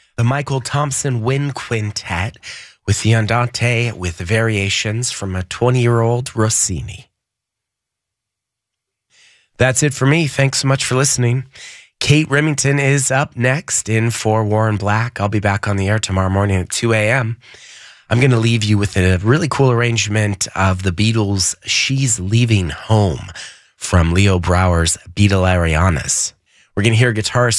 The Michael Thompson Wind Quintet with the Andante with variations from a 20-year-old Rossini. That's it for me. Thanks so much for listening. Kate Remington is up next in for Warren Black. I'll be back on the air tomorrow morning at 2 a.m. I'm going to leave you with a really cool arrangement of the Beatles' She's Leaving Home from Leo Brouwer's Beatlerianus. We're going to hear guitarist